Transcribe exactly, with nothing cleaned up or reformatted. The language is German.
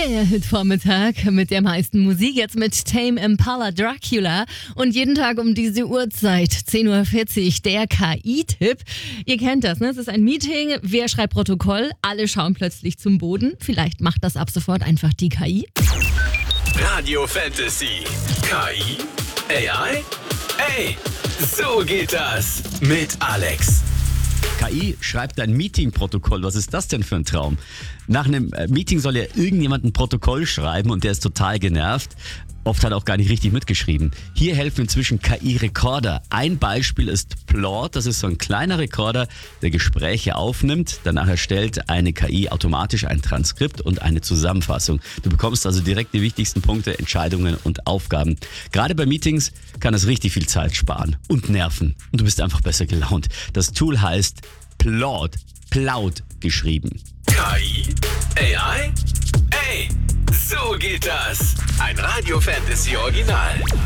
Der Hit-Vormittag mit der meisten Musik, jetzt mit Tame Impala Dracula. Und jeden Tag um diese Uhrzeit, zehn Uhr vierzig, der K I-Tipp. Ihr kennt das, ne? Es ist ein Meeting, wer schreibt Protokoll? Alle schauen plötzlich zum Boden. Vielleicht macht das ab sofort einfach die K I. Radio Fantasy. K I? A I? Ey, so geht das mit Alex. K I schreibt ein Meeting-Protokoll. Was ist das denn für ein Traum? Nach einem Meeting soll ja irgendjemand ein Protokoll schreiben und der ist total genervt. Oft hat er auch gar nicht richtig mitgeschrieben. Hier helfen inzwischen K I-Rekorder. Ein Beispiel ist Plord. Das ist so ein kleiner Rekorder, der Gespräche aufnimmt. Danach erstellt eine K I automatisch ein Transkript und eine Zusammenfassung. Du bekommst also direkt die wichtigsten Punkte, Entscheidungen und Aufgaben. Gerade bei Meetings kann es richtig viel Zeit sparen und nerven. Und du bist einfach besser gelaunt. Das Tool heißt Plord. Plaud geschrieben. K I? A I? Ey, so geht das. Ein Radio Fantasy Original.